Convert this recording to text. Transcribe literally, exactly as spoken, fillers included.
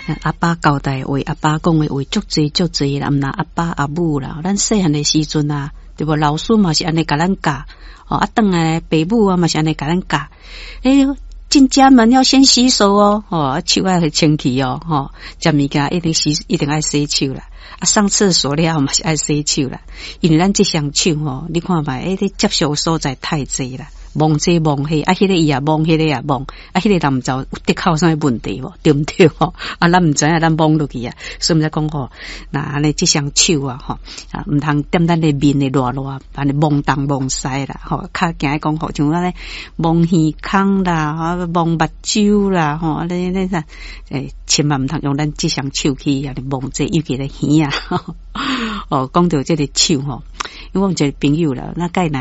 阿爸交代话，阿爸讲的话足济足济啦，毋那阿爸阿母啦，咱细汉的时阵啊，对无老师嘛是安尼甲咱教，哦，啊，等来爸母啊嘛是安尼甲咱教，诶、欸。进家门要先洗手哦，哦，手要清气哦，吼，食物件一定洗，一定爱洗手啦。啊，上厕所了嘛是爱洗手啦，因为咱这双手吼，你看嘛，诶，接受所在太济啦。摸这摸迄，啊，迄、那个伊也摸，迄、那个也摸，啊，迄、那个咱毋知有得靠啥问题无，对毋对吼？啊，咱毋知影，咱摸落去啊，所以毋才讲吼，那安尼即双手啊，吼，啊，毋通踮咱的面的热热，安尼摸东摸西啦，吼，较惊讲吼，像安尼摸耳孔啦，吼，摸目睭啦，吼，安尼那啥，诶，千万毋通用咱即双手去安尼摸这，尤其个耳啊，哦，讲到这个手吼，因为我们一个朋友啦，那介